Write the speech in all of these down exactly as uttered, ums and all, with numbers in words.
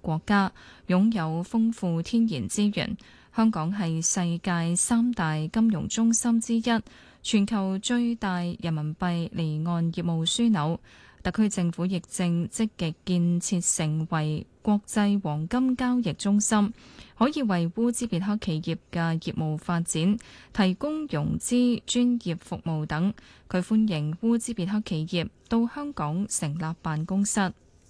國家，擁有豐富天然資源。香港係世界三大金融中心之一，全球最大人民幣離岸業務樞紐。特區政府亦正積極建設成為國際黃金交易中心，可以為烏茲別克企業嘅業務發展提供融資、專業服務等。佢歡迎烏茲別克企業到香港成立辦公室。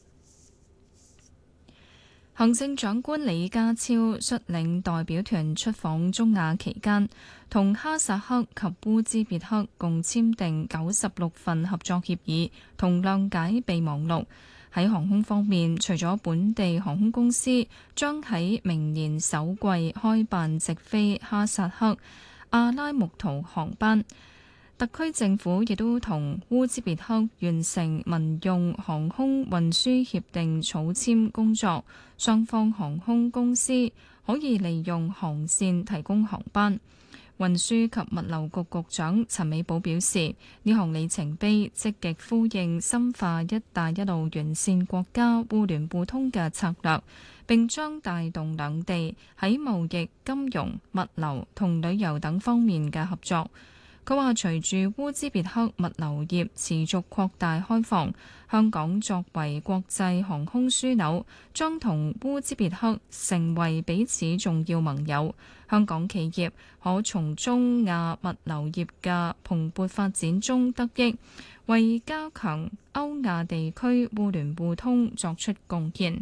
行政長官李家超率領代表團出訪中亞期間，同哈薩克及烏茲別克共簽訂九十六份合作協議同諒解備忘錄。喺航空方面，除咗本地航空公司將喺明年首季開辦直飛哈薩克、阿拉木圖航班，特區政府亦都同烏茲別克完成民用航空運輸協定草簽工作，雙方航空公司可以利用航線提供航班。運輸及物流局局長陳美寶表示，呢項里程碑積極呼應深化一帶一路完善國家互聯互通嘅策略，並將帶動兩地喺貿易、金融、物流同旅遊等方面嘅合作。佢話：隨住烏茲別克物流業持續擴大開放，香港作為國際航空樞紐，將同烏茲別克成為彼此重要盟友。香港企業可從中亞物流業嘅蓬勃發展中得益，為加強歐亞地區互聯互通作出貢獻。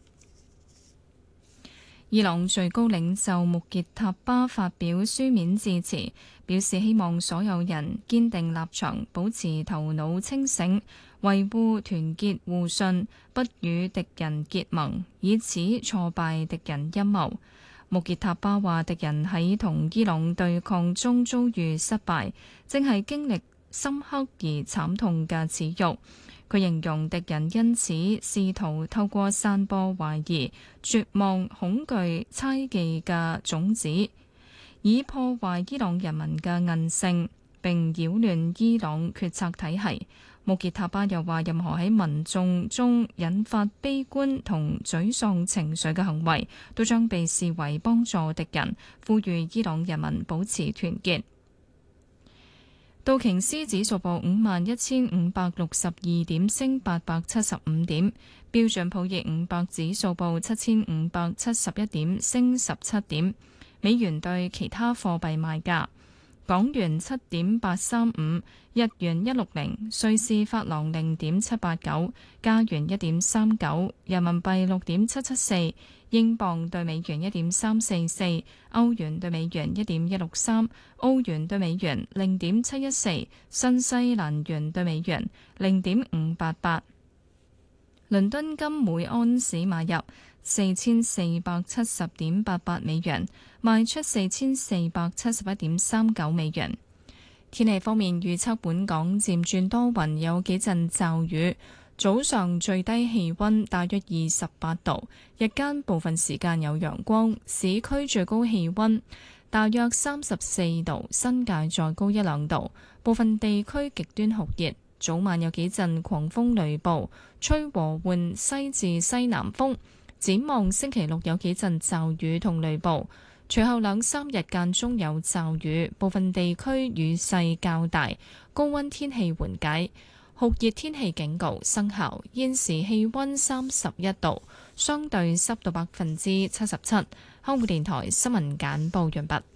伊朗最高領袖穆傑塔巴發表書面致辭，表示希望所有人堅定立場，保持頭腦清醒，維護團結互信，不與敵人結盟，以此挫敗敵人陰謀。穆傑塔巴話：敵人喺同伊朗對抗中遭遇失敗，正係經歷深刻而慘痛嘅恥辱。佢形容敵人因此試圖透過散播懷疑、絕望、恐懼、猜忌嘅種子，以破壞伊朗人民嘅韌性，並擾亂伊朗決策體系。穆傑塔巴又話：任何喺民眾中引發悲觀同沮喪情緒嘅行為，都將被視為幫助敵人，呼籲伊朗人民保持團結。道瓊斯指數報五萬一千五百六十二點，升八百七十五點。標準普爾五百指數報七千五百七十一點，升十七點。美元對其他貨幣賣價：港元七點八三五，日元一六零，瑞士法郎零點七八九，加元一點三九，人民幣六點七七四。英鎊對美元一點三四四，歐元對美元一點一六三，澳元對美元零點七一四，新西蘭元對美元零點五八八。倫敦金每安士買入四千四百七十點八八美元，賣出四千四百七十一點三九美元。天氣方面預測，本港漸轉多雲，有幾陣驟雨。早上最低氣溫大約二十八度，日間部分時間有陽光，市區最高氣溫大約三十四度，新界再高一兩度，部分地區極端酷熱，早晚有幾陣狂風雷暴，吹和緩西至西南風。展望星期六有幾陣驟雨同雷暴，隨後兩三日間中有驟雨，部分地區雨勢較大，高溫天氣緩解。酷熱天氣警告生效，現時氣溫三十一度，相對濕度百分之七十七。香港電台新聞簡報完畢。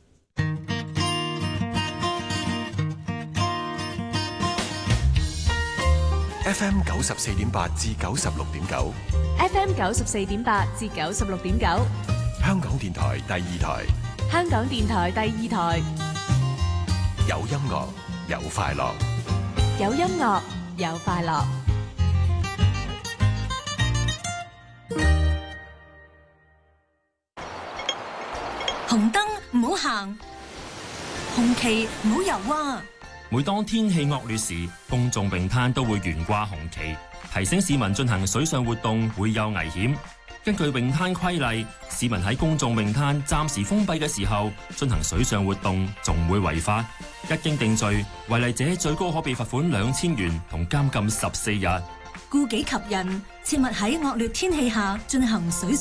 F M 九十四點八至九十六點九 ，F M 九十四點八至九十六點九， 香港電台第二台， 香港電台第二台， 有音樂有快樂， 有音樂。有快樂， 紅燈唔好行，紅旗唔好游啊！ 每當天氣惡劣時，公眾泳灘都會懸掛紅旗，提醒市民進行水上活動會有危險。根據泳灘規例，市民喺公眾泳灘暫時封閉嘅時候進行水上活動，仲會違法。一經定罪，違例者最高可被罰款兩千元同監禁十四日。 顧己及人，切勿喺惡劣天氣下進行水上